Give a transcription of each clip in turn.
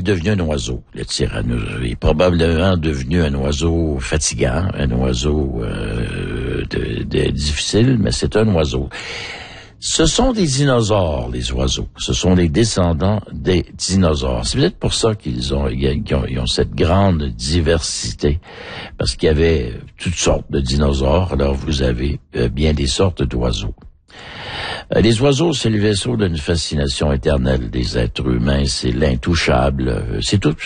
devenu un oiseau. Le tyrannosaure est probablement devenu un oiseau fatigant, un oiseau difficile, mais c'est un oiseau. Ce sont des dinosaures, les oiseaux. Ce sont les descendants des dinosaures. C'est peut-être pour ça qu'ils ont cette grande diversité. Parce qu'il y avait toutes sortes de dinosaures. Alors, vous avez bien des sortes d'oiseaux. Les oiseaux, c'est le vaisseau d'une fascination éternelle des êtres humains. C'est l'intouchable. C'est toutes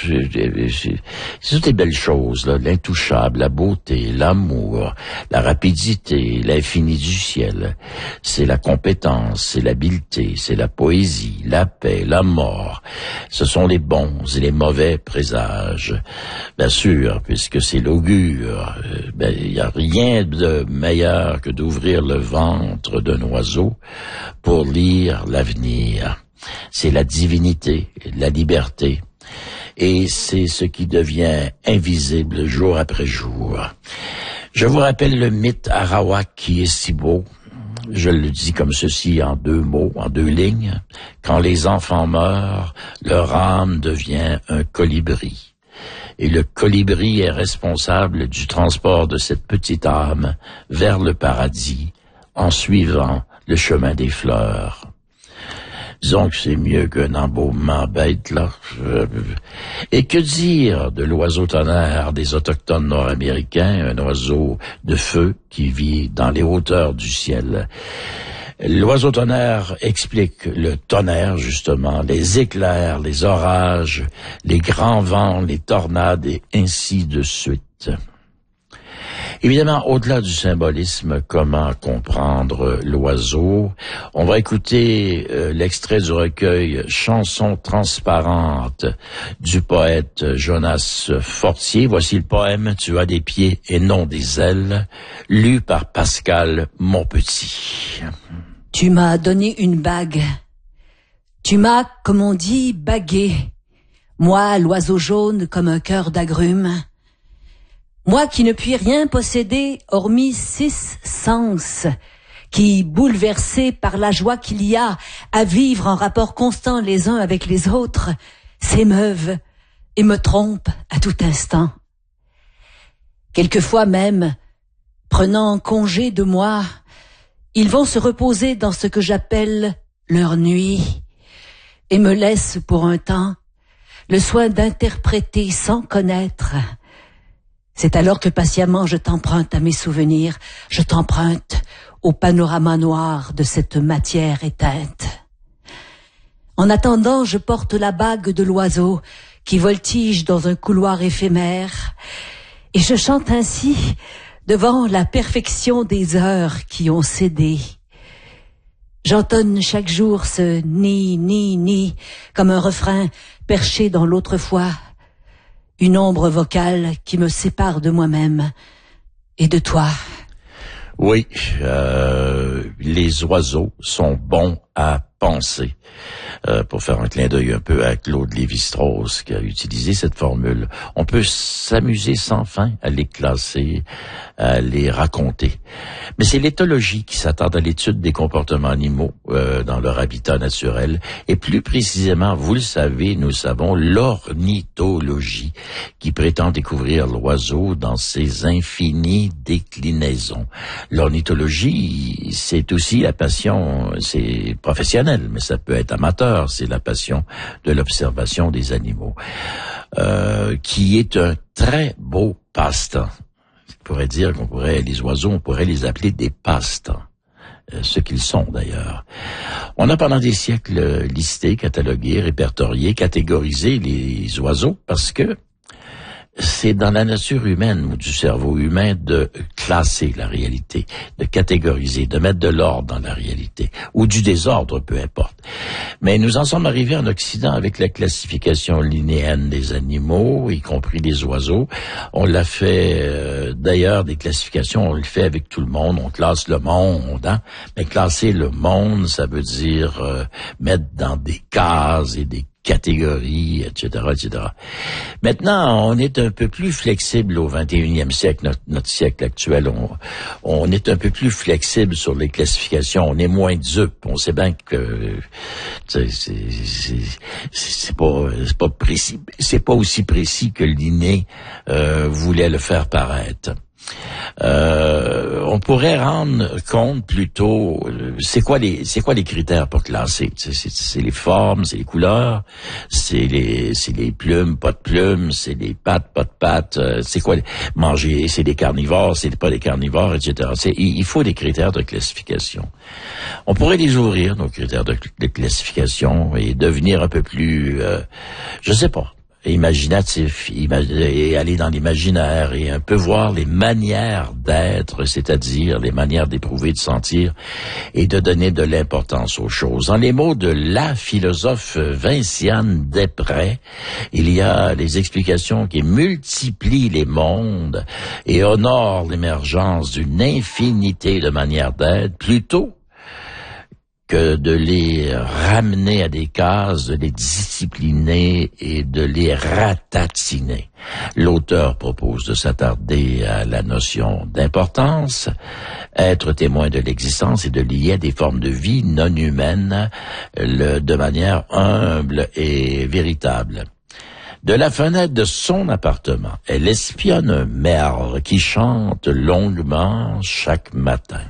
les belles choses, là. L'intouchable, la beauté, l'amour, la rapidité, l'infini du ciel. C'est la compétence, c'est l'habileté, c'est la poésie, la paix, la mort. Ce sont les bons et les mauvais présages. Bien sûr, puisque c'est l'augure. Il n'y a rien de meilleur que d'ouvrir le ventre d'un oiseau pour lire l'avenir. C'est la divinité, la liberté. Et c'est ce qui devient invisible jour après jour. Je vous rappelle le mythe Arawak qui est si beau. Je le dis comme ceci en 2 mots, en 2 lignes. Quand les enfants meurent, leur âme devient un colibri. Et le colibri est responsable du transport de cette petite âme vers le paradis en suivant le chemin des fleurs. Disons que c'est mieux qu'un embaumement bête, là. Et que dire de l'oiseau tonnerre des autochtones nord-américains, un oiseau de feu qui vit dans les hauteurs du ciel. L'oiseau tonnerre explique le tonnerre, justement, les éclairs, les orages, les grands vents, les tornades et ainsi de suite. Évidemment, au-delà du symbolisme, comment comprendre l'oiseau? On va écouter l'extrait du recueil Chansons transparentes du poète Jonas Fortier. Voici le poème Tu as des pieds et non des ailes, lu par Pascal Monpetit. Tu m'as donné une bague. Tu m'as, comme on dit, bagué. Moi, l'oiseau jaune comme un cœur d'agrumes. Moi qui ne puis rien posséder hormis 6 sens, qui, bouleversé par la joie qu'il y a à vivre en rapport constant les uns avec les autres, s'émeuvent et me trompent à tout instant. Quelquefois même, prenant congé de moi, ils vont se reposer dans ce que j'appelle leur nuit et me laissent pour un temps le soin d'interpréter sans connaître. C'est alors que patiemment je t'emprunte à mes souvenirs, je t'emprunte au panorama noir de cette matière éteinte. En attendant, je porte la bague de l'oiseau qui voltige dans un couloir éphémère, et je chante ainsi devant la perfection des heures qui ont cédé. J'entonne chaque jour ce ni, ni, ni, comme un refrain perché dans l'autrefois, une ombre vocale qui me sépare de moi-même et de toi. Oui, les oiseaux sont bons à penser. Pour faire un clin d'œil un peu à Claude Lévi-Strauss qui a utilisé cette formule. On peut s'amuser sans fin à les classer, à les raconter. Mais c'est l'éthologie qui s'attarde à l'étude des comportements animaux dans leur habitat naturel. Et plus précisément, vous le savez, nous savons, l'ornithologie qui prétend découvrir l'oiseau dans ses infinies déclinaisons. L'ornithologie, c'est aussi la passion, c'est professionnel, mais ça peut être amateur. C'est la passion de l'observation des animaux, qui est un très beau passe-temps. On pourrait dire les oiseaux, on pourrait les appeler des passe-temps, ce qu'ils sont d'ailleurs. On a pendant des siècles listé, catalogué, répertorié, catégorisé les oiseaux parce que c'est dans la nature humaine ou du cerveau humain de classer la réalité, de catégoriser, de mettre de l'ordre dans la réalité, ou du désordre, peu importe. Mais nous en sommes arrivés en Occident avec la classification linéenne des animaux, y compris les oiseaux. On l'a fait, d'ailleurs, des classifications, on le fait avec tout le monde, on classe le monde, hein? Mais classer le monde, ça veut dire mettre dans des cases et des catégories, etc., etc. Maintenant, on est un peu plus flexible au 21e siècle, notre siècle actuel. On est un peu plus flexible sur les classifications. On est moins dupe. On sait bien que c'est pas précis. C'est pas aussi précis que Linné voulait le faire paraître. On pourrait rendre compte plutôt, c'est quoi les critères pour classer? C'est les formes, c'est les couleurs, c'est les plumes, pas de plumes, c'est les pattes, pas de pattes, c'est quoi manger, c'est des carnivores, c'est pas des carnivores, etc. Il faut des critères de classification. On pourrait les ouvrir, nos critères de classification, et devenir un peu plus, je sais pas, imaginatif, et aller dans l'imaginaire et un peu voir les manières d'être, c'est-à-dire les manières d'éprouver, de sentir et de donner de l'importance aux choses. En les mots de la philosophe Vinciane Desprez, il y a les explications qui multiplient les mondes et honorent l'émergence d'une infinité de manières d'être, plutôt que de les ramener à des cases, de les discipliner et de les ratatiner. L'auteur propose de s'attarder à la notion d'importance, être témoin de l'existence et de lier à des formes de vie non humaines de manière humble et véritable. De la fenêtre de son appartement, elle espionne un merle qui chante longuement chaque matin.